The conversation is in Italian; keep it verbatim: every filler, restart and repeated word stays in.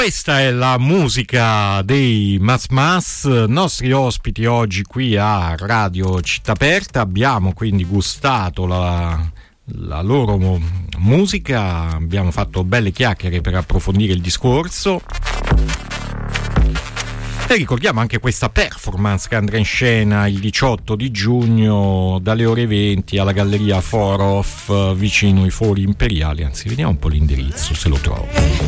Questa è la musica dei Mas Mas, nostri ospiti oggi qui a Radio Città Aperta. Abbiamo quindi gustato la, la loro musica, abbiamo fatto belle chiacchiere per approfondire il discorso. E ricordiamo anche questa performance che andrà in scena il diciotto di giugno dalle ore venti alla Galleria Forof vicino ai Fori Imperiali. Anzi, vediamo un po' l'indirizzo se lo trovo.